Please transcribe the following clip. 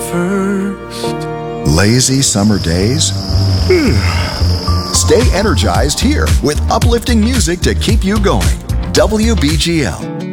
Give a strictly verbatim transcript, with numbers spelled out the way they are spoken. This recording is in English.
first. Lazy summer days? Stay energized here with uplifting music to keep you going. W B G L.